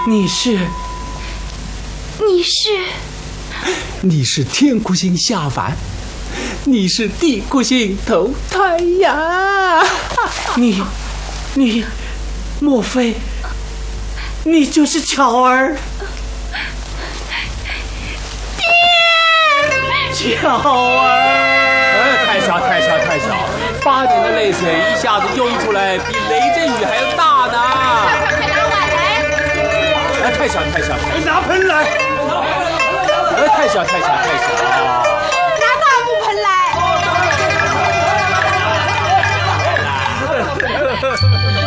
你是天哭星下凡，你是地哭星投胎呀！你，莫非你就是巧儿？爹，巧儿！ 太小，8点的泪水一下子涌出来，比雷阵雨还要大呢！ 快拿碗来！ 太小， 拿盆来！ 太小！ 拿大木盆来！